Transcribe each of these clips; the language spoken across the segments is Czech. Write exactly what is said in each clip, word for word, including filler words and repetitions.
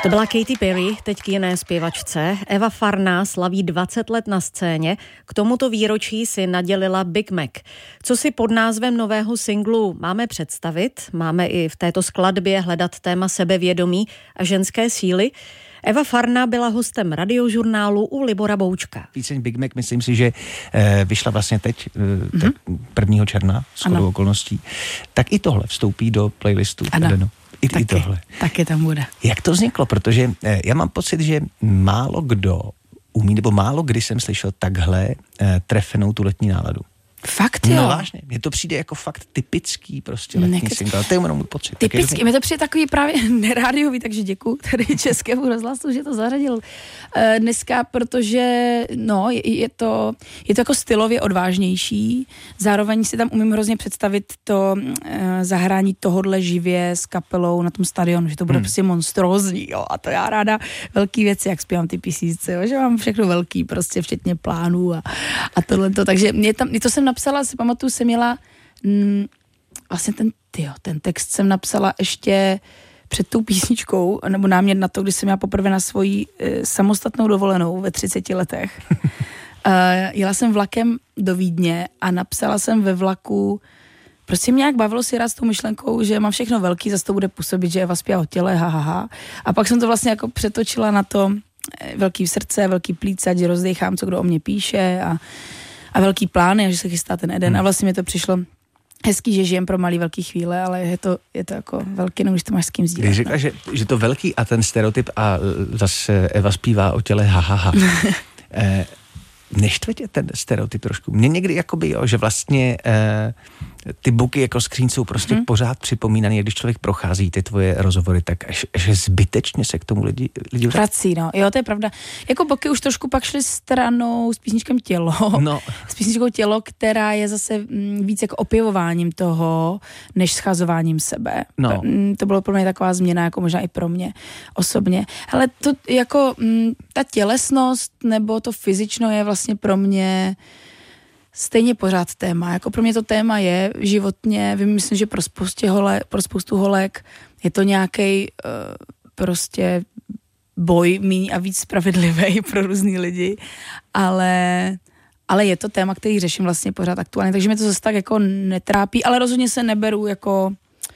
To byla Katy Perry, teď k jiné zpěvačce. Eva Farná slaví dvacet let na scéně. K tomuto výročí si nadělila Big Mac. Co si pod názvem nového singlu máme představit? Máme i v této skladbě hledat téma sebevědomí a ženské síly. Eva Farná byla hostem Radiožurnálu u Libora Boučka. Píseň Big Mac, myslím si, že e, vyšla vlastně teď, e, te, mm-hmm. prvního června, shodou okolností. Tak i tohle vstoupí do playlistu. Ano. I, taky, i tohle. Taky tam bude. Jak to vzniklo? Protože e, já mám pocit, že málo kdo umí, nebo málo kdy jsem slyšel takhle e, trefenou tu letní náladu. Fakt jo? No vážně, mně to přijde jako fakt typický prostě letní Nekec... single, to je jenom můj pocit. Typický, mi to přijde takový právě nerádiový, takže děkuju tady Českému rozhlasu, že to zařadil e, dneska, protože no, je, je, to, je to jako stylově odvážnější, zároveň si tam umím hrozně představit to e, zahrání tohodle živě s kapelou na tom stadionu, že to bude hmm. prostě monstrózní, jo, a to já ráda velký věci, jak zpívám ty písnice, jo, že mám všechno velký, prostě včetně plánů a, a tohleto, takže mě tam, mě to jsem napsala, si pamatuju, jsem měla mm, vlastně ten, tyjo, ten text jsem napsala ještě před tou písničkou, nebo námět na to, když jsem měla poprvé na svoji e, samostatnou dovolenou ve třiceti letech. e, jela jsem vlakem do Vídně a napsala jsem ve vlaku, prostě mě nějak bavilo si rád s tou myšlenkou, že mám všechno velký, zase to bude působit, že Eva zpívá o těle, ha, ha, ha. A pak jsem to vlastně jako přetočila na to e, velký srdce, velký plíce, ať rozdechám, co kdo o mě píše a a velký plány, a že se chystá ten Eden. Hmm. A vlastně mi to přišlo hezký, že žijem pro malý velký chvíle, ale je to, je to jako velký, no, když to máš s kým sdílet. Když řekla, že, že to velký a ten stereotyp a zase Eva zpívá o těle ha, ha, ha. eh, neštve tě ten stereotyp trošku? Mně někdy jakoby, jo, že vlastně eh, ty buky jako skříň jsou prostě hmm. pořád připomínaný, když člověk prochází ty tvoje rozhovory, tak až, až zbytečně se k tomu lidi, lidi vrací, no. Jo, to je pravda. Jako boky už trošku pak šly stranou s písničkem Tělo. No. S písničkou Tělo, která je zase m, víc jako opěvováním toho, než schazováním sebe. No. To, m, to bylo pro mě taková změna, jako možná i pro mě osobně. Ale to jako m, ta tělesnost nebo to fyzično je vlastně pro mě stejně pořád téma. Jako pro mě to téma je životně, vím, myslím, že pro, spoustě hole, pro spoustu holek je to nějaký uh, prostě boj míň a víc spravedlivý pro různý lidi, ale, ale je to téma, který řeším vlastně pořád aktuálně, takže mě to zase tak jako netrápí, ale rozhodně se neberu jako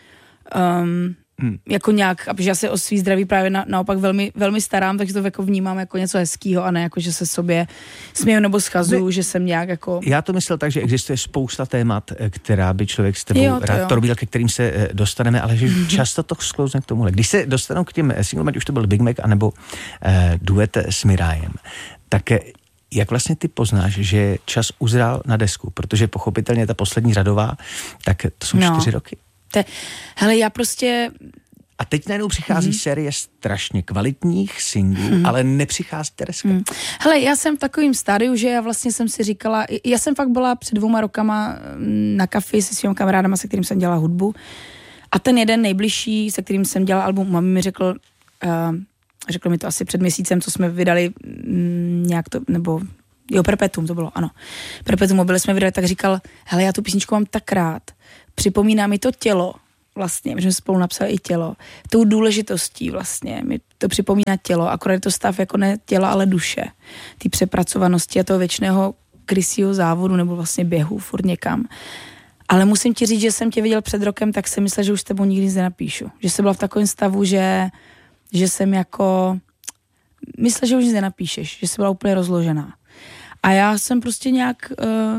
um, Hmm. jako nějak, protože já se o svý zdraví právě na, naopak velmi, velmi starám, takže to jako vnímám jako něco hezkýho a ne jako, že se sobě směju nebo schazuju, že jsem nějak jako... Já to myslel tak, že existuje spousta témat, která by člověk s tebou jo, rád probíral, ke kterým se dostaneme, ale že mm-hmm. často to sklouzne k tomuhle. Když se dostanou k těm singlům, ať už to byl Big Mac, anebo eh, duet s Mirajem, tak jak vlastně ty poznáš, že čas uzrál na desku, protože pochopitelně ta poslední řadová, tak to jsou no. čtyři roky. Te, hele, já prostě... A teď najednou přichází mm-hmm. série strašně kvalitních singlů, mm-hmm. ale nepřichází Tereska. Mm. Hele, já jsem v takovém stádiu, že já vlastně jsem si říkala, já jsem fakt byla před dvouma rokama na kafi se svým kamarádama, se kterým jsem dělala hudbu. A ten jeden nejbližší, se kterým jsem dělala album, mami mi řekl, uh, řekl mi to asi před měsícem, co jsme vydali mm, nějak to, nebo... Jo, Perpetuum to bylo, ano. Perpetuum mobile jsme vydali, tak říkal, hele, já tu písničku mám tak rád. Připomíná mi to tělo, vlastně, my jsme spolu napsali i tělo. Tou důležitostí vlastně, mi to připomíná tělo, akorát je to stav jako ne těla, ale duše. Ty přepracovanosti a toho věčného krysího závodu nebo vlastně běhu furt někam. Ale musím ti říct, že jsem tě viděl před rokem, tak jsem myslel, že už s tebou nikdy nic nenapíšu. Že jsem byla v takovém stavu, že, že jsem jako... Myslel, že už nic nenapíšeš, že jsi byla úplně rozložená. A já jsem prostě nějak uh,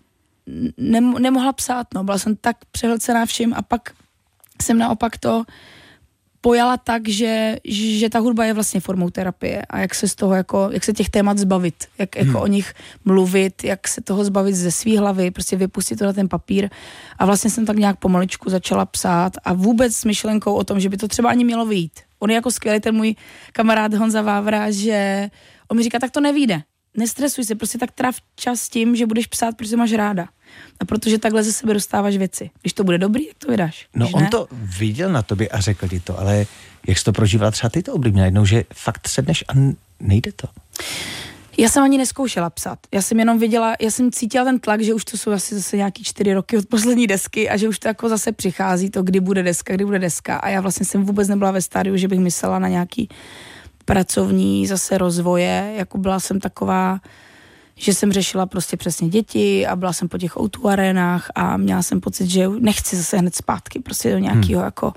nem, nemohla psát, no. Byla jsem tak přehlcená vším a pak jsem naopak to pojala tak, že, že ta hudba je vlastně formou terapie a jak se z toho jako, jak se těch témat zbavit, jak jako hmm. o nich mluvit, jak se toho zbavit ze svý hlavy, prostě vypustit to na ten papír a vlastně jsem tak nějak pomaličku začala psát a vůbec s myšlenkou o tom, že by to třeba ani mělo vyjít. On je jako skvělý ten můj kamarád Honza Vávra, že on mi říká, tak to nevyjde. Nestresuj se, prostě tak tráv čas tím, že budeš psát, protože máš ráda. A protože takhle ze sebe dostáváš věci. Když to bude dobrý, jak to vydáš. No Když on ne? to viděl na tobě a řekl ti to, ale jak jsi to prožívala třeba ty to období najednou, že fakt sedneš a nejde to. Já jsem ani neskoušela psat. Já jsem jenom viděla, já jsem cítila ten tlak, že už to jsou asi zase nějaký čtyři roky od poslední desky a že už to jako zase přichází to, kdy bude deska, kdy bude deska. A já vlastně jsem vůbec nebyla ve stádiu, že bych myslela na nějaký pracovní zase rozvoje. Jako byla jsem taková, že jsem řešila prostě přesně děti a byla jsem po těch ó dva arenách a měla jsem pocit, že nechci zase hned zpátky prostě do nějakého hmm. jako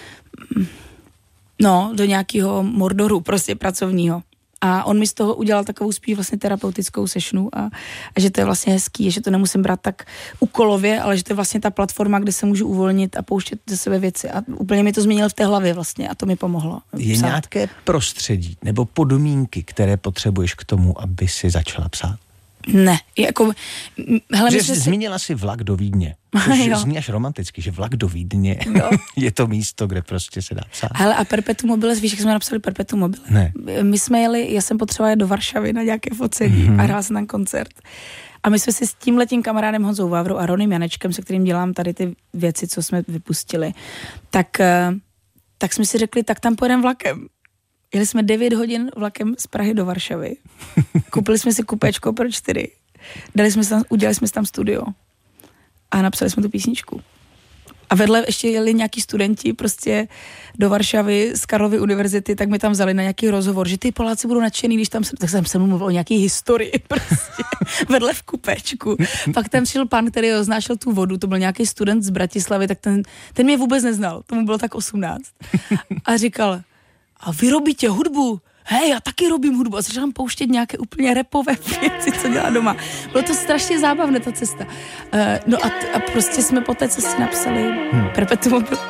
no, do nějakého mordoru prostě pracovního. A on mi z toho udělal takovou spíš vlastně terapeutickou sessionu a, a že to je vlastně hezký, že to nemusím brát tak úkolově, ale že to je vlastně ta platforma, kde se můžu uvolnit a pouštět ze sebe věci. A úplně mi to změnilo v té hlavě vlastně a to mi pomohlo. Je psát. Nějaké prostředí nebo podmínky, které potřebuješ k tomu, aby si začala psát? Ne, jako... Hele, že jsi si... zmínila si vlak do Vídně. Což zní až romanticky, že vlak do Vídně je to místo, kde prostě se dá psát. Hele, a Perpetuum mobile, víš, jak jsme napsali Perpetuum mobile? Ne. My jsme jeli, já jsem potřebovala jít do Varšavy na nějaké focení mm-hmm. a hrála jsem tam koncert. A my jsme si s tímhletím kamarádem Honzou Vavrou a Ronym Janečkem, se kterým dělám tady ty věci, co jsme vypustili, tak, tak jsme si řekli, tak tam pojedeme vlakem. Jeli jsme devět hodin vlakem z Prahy do Varšavy. Koupili jsme si kupečko pro čtyři. Dali jsme tam, udělali jsme si tam studio. A napsali jsme tu písničku. A vedle ještě jeli nějaký studenti prostě do Varšavy z Karlovy univerzity, tak mi tam vzali na nějaký rozhovor, že ty Poláci budou nadšený, když tam, tak jsem se mluvil o nějaký historii prostě, vedle v kupečku. Pak tam přišel pan, který oznášel tu vodu, to byl nějaký student z Bratislavy, tak ten, ten mě vůbec neznal, tomu bylo tak osmnáct. A říkal, a vy robíte hudbu? Hej, já taky robím hudbu. A začal tam pouštět nějaké úplně rapové věci, co dělá doma. Bylo to strašně zábavné, ta cesta. Uh, no a, t- a prostě jsme po té cestě napsali hmm. Perpetuum mobile.